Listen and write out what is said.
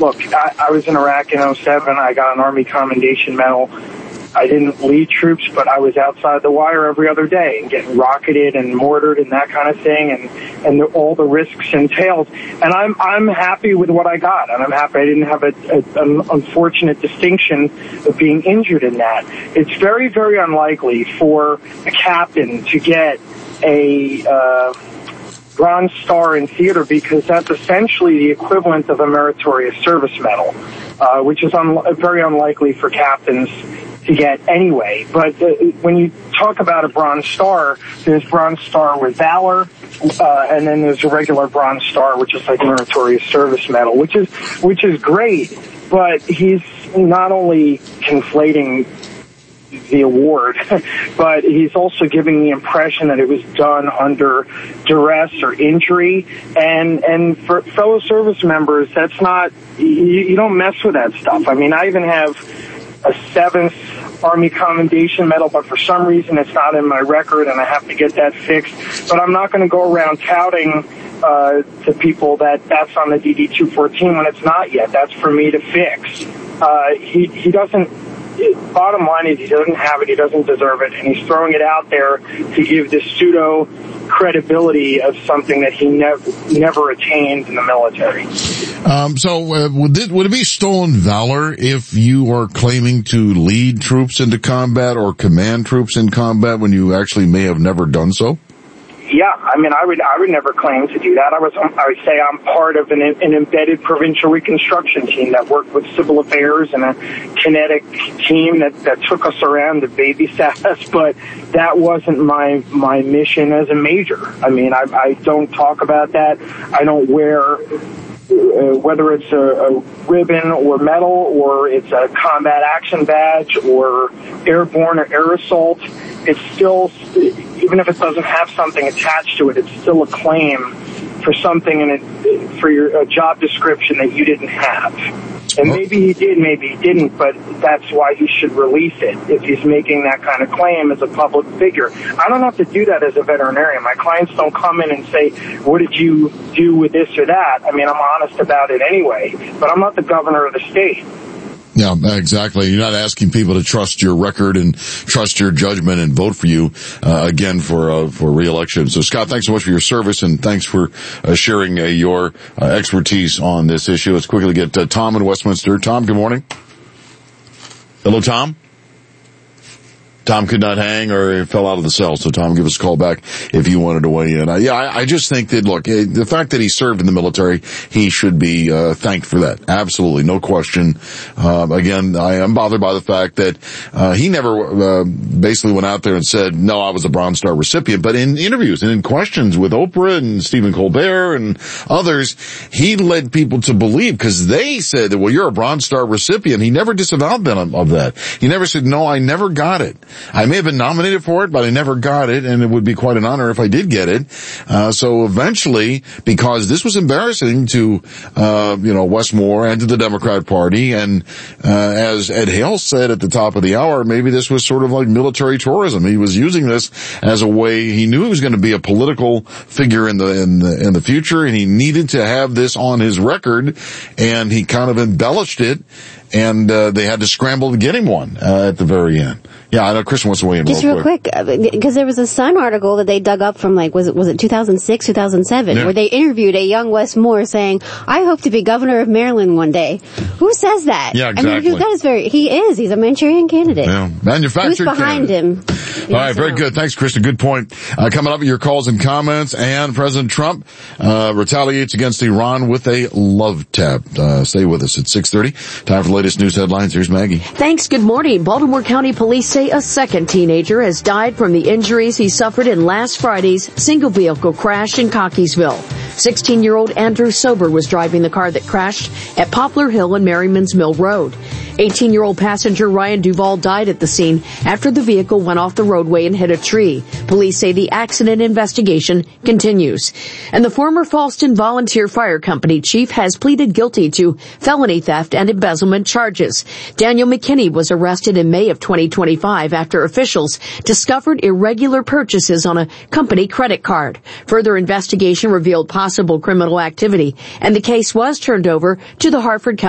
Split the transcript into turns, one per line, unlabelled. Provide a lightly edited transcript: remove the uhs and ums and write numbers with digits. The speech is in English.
look, I was in Iraq in '07. I got an Army Commendation Medal. I didn't lead troops, but I was outside the wire every other day and getting rocketed and mortared and that kind of thing, and all the risks entailed. And I'm happy with what I got, and I'm happy I didn't have an unfortunate distinction of being injured in that. It's very, very unlikely for a captain to get a Bronze Star in theater, because that's essentially the equivalent of a Meritorious Service Medal, which is very unlikely for captains to get anyway. But when you talk about a Bronze Star, there's Bronze Star with Valor, and then there's a regular Bronze Star, which is like Meritorious Service Medal, which is great. But he's not only conflating the award, but he's also giving the impression that it was done under duress or injury. And for fellow service members, that's not, you don't mess with that stuff. I mean, I even have a 7th Army Commendation Medal, but for some reason it's not in my record, and I have to get that fixed. But I'm not going to go around touting to people that that's on the DD-214 when it's not yet. That's for me to fix. He doesn't, bottom line is he doesn't have it, he doesn't deserve it, and he's throwing it out there to give this pseudo credibility of something that he never attained in the military.
Would it be stolen valor if you are claiming to lead troops into combat or command troops in combat when you actually may have never done so?
Yeah, I mean, I would never claim to do that. I would say I'm part of an embedded provincial reconstruction team that worked with civil affairs and a kinetic team that took us around to babysat us, but that wasn't my mission as a major. I mean, I don't talk about that. I don't wear, whether it's a ribbon or medal, or it's a combat action badge, or airborne or air assault, it's still, even if it doesn't have something attached to it, it's still a claim for something in it, for your job description that you didn't have. And maybe he did, maybe he didn't, but that's why he should release it if he's making that kind of claim as a public figure. I don't have to do that as a veterinarian. My clients don't come in and say, what did you do with this or that? I mean, I'm honest about it anyway, but I'm not the governor of the state.
Yeah, exactly. You're not asking people to trust your record and trust your judgment and vote for you, again for re-election. So Scott, thanks so much for your service, and thanks for sharing your expertise on this issue. Let's quickly get Tom in Westminster. Tom, good morning. Hello, Tom. Tom could not hang, or he fell out of the cell. So Tom, give us a call back if you wanted to weigh in. I just think that, look, the fact that he served in the military, he should be thanked for that. Absolutely, no question. Again, I am bothered by the fact that he never basically went out there and said, no, I was a Bronze Star recipient. But in interviews and in questions with Oprah and Stephen Colbert and others, he led people to believe, because they said that, well, you're a Bronze Star recipient. He never disavowed them of that. He never said, no, I never got it. I may have been nominated for it, but I never got it, and it would be quite an honor if I did get it. So eventually, because this was embarrassing to, Wes Moore and to the Democrat Party, and as Ed Hale said at the top of the hour, maybe this was sort of like military tourism. He was using this as a way, he knew he was going to be a political figure in the future, and he needed to have this on his record, and he kind of embellished it, and they had to scramble to get him one at the very end. Yeah, I know Kristen wants to weigh in
just real quick, because there was a Sun article that they dug up from, like, was it 2006, 2007, where they interviewed a young Wes Moore saying, I hope to be governor of Maryland one day. Who says that?
Yeah, exactly.
I mean, that is he's a Manchurian candidate.
Yeah, manufactured
Who's behind
candidate.
him?
All right, very good. Thanks, Kristen. Good point. Coming up, your calls and comments, and President Trump retaliates against Iran with a love tap. Stay with us at 6:30. Time for the latest news headlines. Here's Maggie.
Thanks. Good morning. Baltimore County Police say a second teenager has died from the injuries he suffered in last Friday's single-vehicle crash in Cockeysville. 16-year-old Andrew Sober was driving the car that crashed at Poplar Hill and Merriman's Mill Road. 18-year-old passenger Ryan Duvall died at the scene after the vehicle went off the roadway and hit a tree. Police say the accident investigation continues. And the former Fallston Volunteer Fire Company chief has pleaded guilty to felony theft and embezzlement charges. Daniel McKinney was arrested in May of 2025 after officials discovered irregular purchases on a company credit card. Further investigation revealed possible criminal activity, and the case was turned over to the Harford County